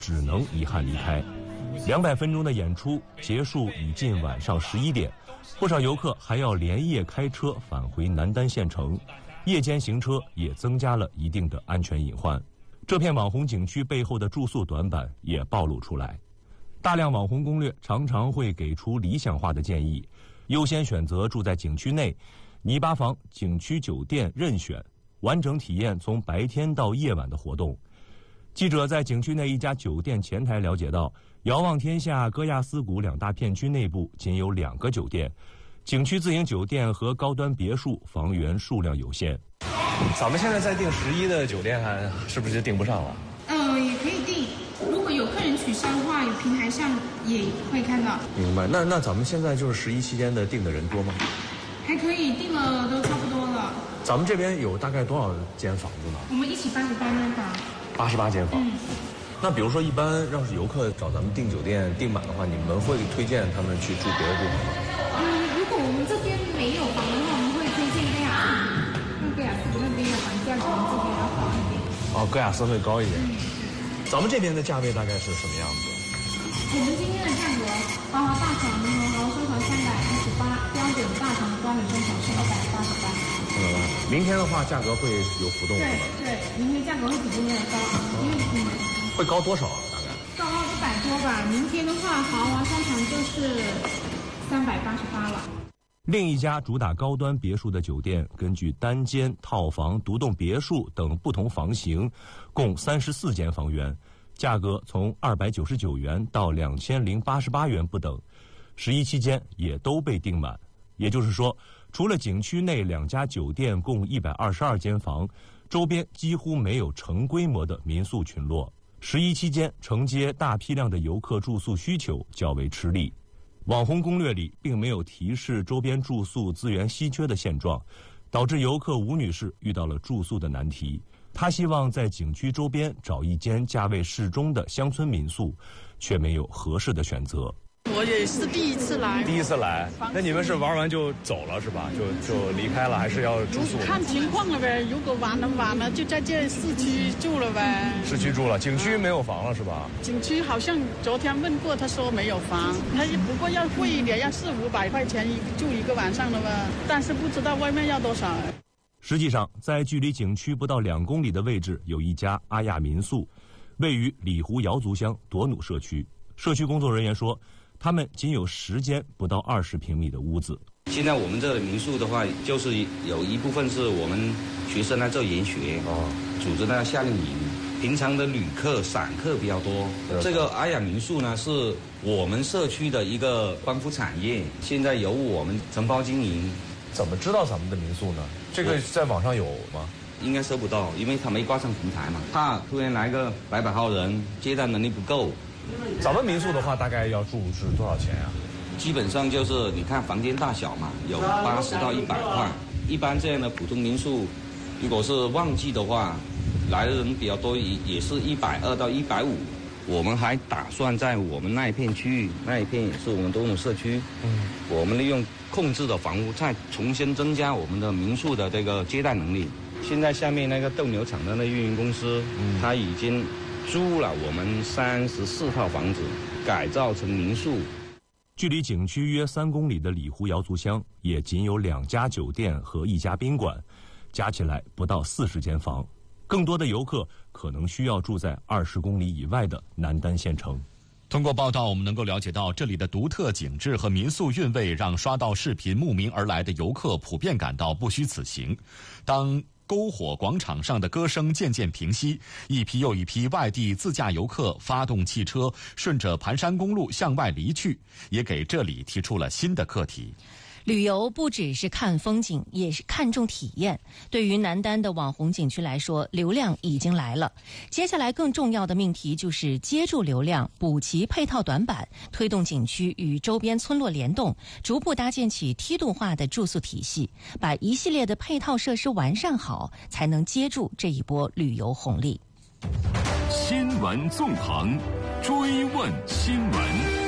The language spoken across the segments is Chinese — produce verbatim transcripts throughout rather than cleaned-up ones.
只能遗憾离开。两百分钟的演出结束已近晚上十一点，不少游客还要连夜开车返回南丹县城，夜间行车也增加了一定的安全隐患。这片网红景区背后的住宿短板也暴露出来。大量网红攻略常常会给出理想化的建议，优先选择住在景区内，泥巴房、景区酒店任选，完整体验从白天到夜晚的活动。记者在景区内一家酒店前台了解到，遥望天下、戈亚斯谷两大片区内部仅有两个酒店，景区自营酒店和高端别墅房源数量有限。 咱们现在在订十一的酒店，还是不是就订不上了？ 嗯、呃，也可以订。如果有客人取消的话，有平台上也会看到。 明白。那那咱们现在就是十一期间的订的人多吗？ 还可以，订了都差不多了。 咱们这边有大概多少间房子呢？ 我们一起八十八间房。 八十八间房。 嗯。 那比如说，一般要是游客找咱们订酒店订满的话，你们会推荐他们去住别的地方吗？ 嗯，如果我们这边没有房的话，我们会推荐戈亚斯，因为戈亚斯那边的房价可能这边要高一点。 哦，戈亚斯会高一点。嗯。咱们这边的价位大概是什么样子？ 我们今天的价格，豪华大床和豪华双床三百二十八，标准大床和标准双床是二百八十八。 嗯，明天的话价格会有浮动， 对对，明天价格会比今天的高，因为嗯。 会高多少啊？大概？ 高一百多吧。明天的话，豪华双床就是三百八十八了。 另一家主打高端别墅的酒店，根据单间、套房、独栋别墅等不同房型，共三十四间房源，价格从二百九十九元到两千零八十八元不等，十一期间也都被订满。也就是说，除了景区内两家酒店共一百二十二间房，周边几乎没有成规模的民宿群落。十一期间承接大批量的游客住宿需求较为吃力。网红攻略里并没有提示周边住宿资源稀缺的现状，导致游客吴女士遇到了住宿的难题。她希望在景区周边找一间价位适中的乡村民宿，却没有合适的选择。 我也是第一次来。 第一次来，那你们是玩完就走了是吧？就就离开了，还是要住宿？ 看情况了呗。如果玩了晚了，就在这市区住了呗。 市区住了，景区没有房了是吧？ 景区好像昨天问过，他说没有房，他不过要贵一点，要四五百块钱住一个晚上了吧？但是不知道外面要多少。 实际上，在距离景区不到两公里的位置，有一家阿亚民宿，位于里湖瑶族乡朵努社区。社区工作人员说，他们仅有十间不到二十平米的屋子。 现在我们这里民宿的话，就是有一部分是我们学生来做研学，哦，组织那夏令营。平常的旅客、散客比较多。这个阿雅民宿呢，是我们社区的一个光伏产业，现在由我们承包经营。 怎么知道咱们的民宿呢？这个在网上有吗？ 应该搜不到，因为他没挂上平台嘛。怕突然来个百把号人，接待能力不够。 咱们民宿的话，大概要住是多少钱呀？ 基本上就是你看房间大小嘛，有八十到一百块。一般这样的普通民宿，如果是旺季的话，来的人比较多，也也是一百二到一百五。我们还打算在我们那一片区域，那一片也是我们多努社区，嗯，我们利用控制的房屋，再重新增加我们的民宿的这个接待能力。现在下面那个斗牛场的那运营公司，嗯，他已经租了我们三十四套房子，改造成民宿。 距离景区约三公里的里湖瑶族乡，也仅有两家酒店和一家宾馆，加起来不到四十间房。更多的游客可能需要住在二十公里以外的南丹县城。 通过报道，我们能够了解到，这里的独特景致和民宿韵味，让刷到视频慕名而来的游客普遍感到不虚此行。当篝火广场上的歌声渐渐平息，一批又一批外地自驾游客发动汽车，顺着盘山公路向外离去，也给这里提出了新的课题。 旅游不只是看风景，也是看重体验。对于南丹的网红景区来说，流量已经来了。接下来更重要的命题就是接住流量，补齐配套短板，推动景区与周边村落联动，逐步搭建起梯度化的住宿体系，把一系列的配套设施完善好，才能接住这一波旅游红利。 新闻纵横，追问新闻。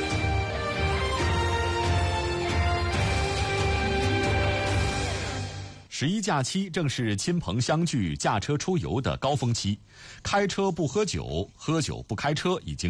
十一假期正是亲朋相聚、驾车出游的高峰期，开车不喝酒，喝酒不开车已经